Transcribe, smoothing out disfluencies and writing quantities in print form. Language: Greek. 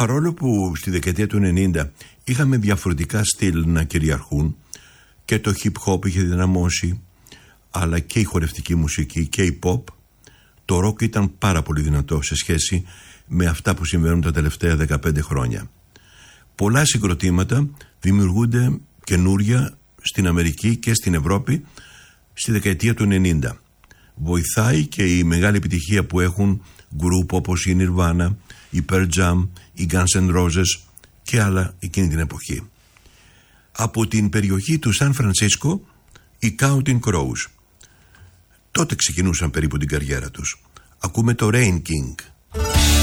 Παρόλο που στη δεκαετία του 90 είχαμε διαφορετικά στυλ να κυριαρχούν και το hip hop είχε δυναμώσει, αλλά και η χορευτική μουσική και η pop, το rock ήταν πάρα πολύ δυνατό σε σχέση με αυτά που συμβαίνουν τα τελευταία 15 χρόνια. Πολλά συγκροτήματα δημιουργούνται καινούρια στην Αμερική και στην Ευρώπη στη δεκαετία του 90. Βοηθάει και η μεγάλη επιτυχία που έχουν γκρουπ όπως η Nirvana, η Pearl Jam, η Guns N' Roses και άλλα εκείνη την εποχή. Από την περιοχή του Σαν Φρανσίσκο, οι Counting Crows. Τότε ξεκινούσαν περίπου την καριέρα τους. Ακούμε το Rain King.